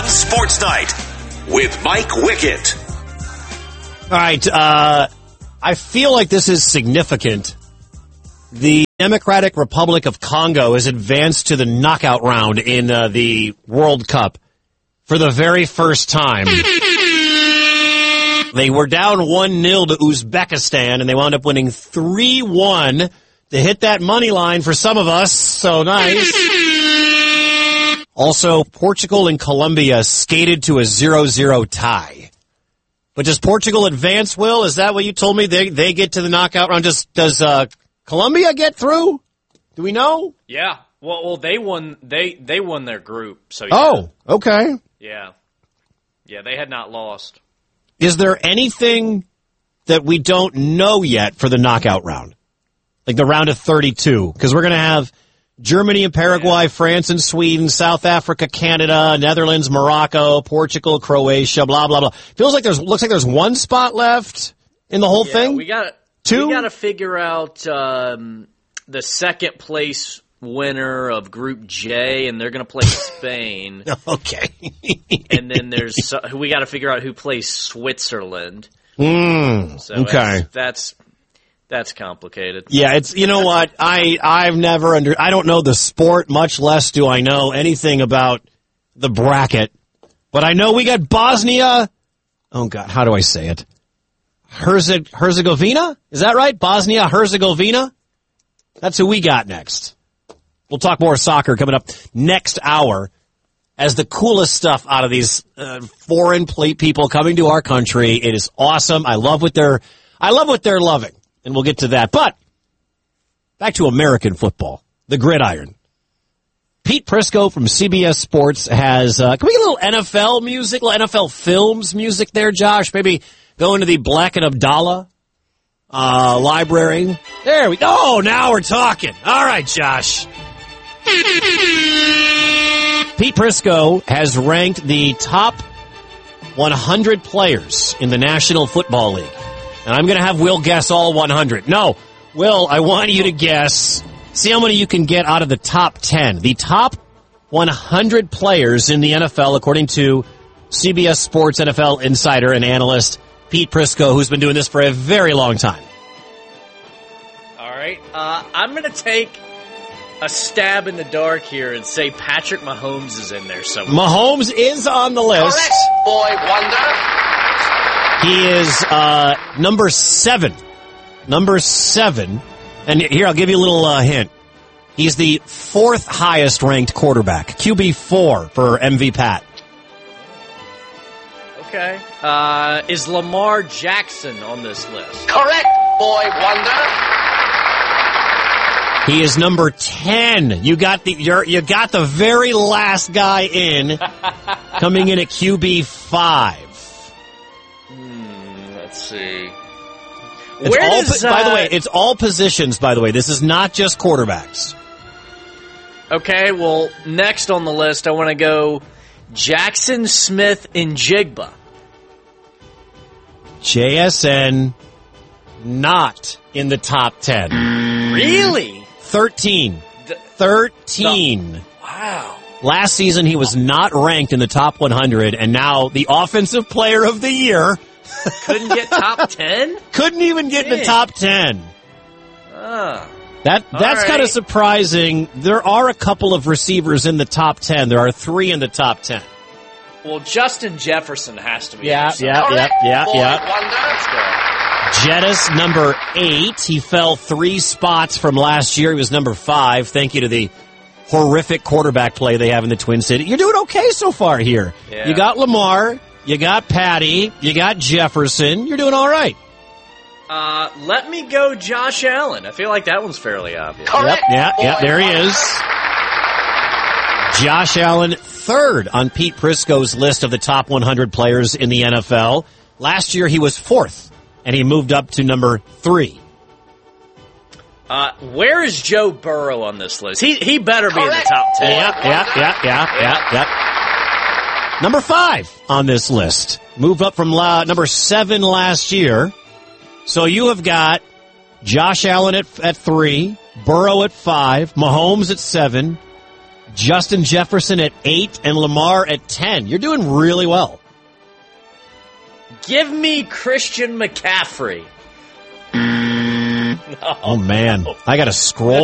Sports Night with Mike Wickett. All right, I feel like this is significant. The Democratic Republic of Congo has advanced to the knockout round in the World Cup for the very first time. They were down 1-0 to Uzbekistan, and they wound up winning 3-1 to hit that money line for some of us. So nice. Also, Portugal and Colombia skated to a 0-0 tie. But does Portugal advance, Will? Is that what you told me? They get to the knockout round? Does Colombia get through? Do we know? Yeah. Well, they won. They won their group. So yeah. Oh, okay. Yeah. Yeah, they had not lost. Is there anything that we don't know yet for the knockout round? Like the round of 32? Because we're going to have Germany and Paraguay, France and Sweden, South Africa, Canada, Netherlands, Morocco, Portugal, Croatia, blah, blah, blah. Looks like there's one spot left in the whole thing? We got to figure out the second place winner of Group J, and they're going to play Spain. Okay. And then we got to figure out who plays Switzerland. Okay. That's complicated. Yeah, it's, you know what? I don't know the sport, much less do I know anything about the bracket. But I know we got Bosnia. Oh God, how do I say it? Herzegovina? Is that right? Bosnia Herzegovina? That's who we got next. We'll talk more soccer coming up next hour as the coolest stuff out of these foreign people coming to our country. It is awesome. I love what they're loving. And we'll get to that. But back to American football, the gridiron. Pete Prisco from CBS Sports has, can we get a little NFL music, little NFL Films music there, Josh? Maybe go into the Black and Abdallah library. There we go. Oh, now we're talking. All right, Josh. Pete Prisco has ranked the top 100 players in the National Football League. And I'm going to have Will guess all 100. No, Will, I want you to guess. See how many you can get out of the top 10. The top 100 players in the NFL, according to CBS Sports NFL insider and analyst Pete Prisco, who's been doing this for a very long time. All right. I'm going to take a stab in the dark here and say Patrick Mahomes is in there somewhere. Mahomes is on the list. Correct, boy wonder. He is number 7. Number 7. And here, I'll give you a little hint. He's the 4th highest ranked quarterback. QB4 for MV Pat. Okay. Is Lamar Jackson on this list? Correct, boy wonder. He is number 10. You got the very last guy in, coming in at QB5. Let's see. By the way, it's all positions, by the way. This is not just quarterbacks. Okay, well, next on the list, I want to go Jackson Smith-Njigba. JSN, not in the top 10. Really? 13. 13. Wow. Last season, he was not ranked in the top 100, and now the Offensive Player of the Year. Couldn't get top 10? Couldn't even get in the top 10. That's kind of surprising. There are a couple of receivers in the top 10. There are 3 in the top 10. Well, Justin Jefferson has to be. Yeah. Let's go. Jettis, number 8. He fell 3 spots from last year. He was number 5. Thank you to the horrific quarterback play they have in the Twin Cities. You're doing okay so far here. Yeah. You got Lamar. You got Patty. You got Jefferson. You're doing all right. Let me go Josh Allen. I feel like that one's fairly obvious. Correct. Yep, there he is. Josh Allen, 3rd on Pete Prisco's list of the top 100 players in the NFL. Last year he was 4th, and he moved up to number 3. Where is Joe Burrow on this list? He better be in the top 10. Yep. Number 5 on this list. Moved up from number 7 last year. So you have got Josh Allen at 3, Burrow at 5, Mahomes at 7, Justin Jefferson at 8, and Lamar at 10. You're doing really well. Give me Christian McCaffrey. Oh, man. I got to scroll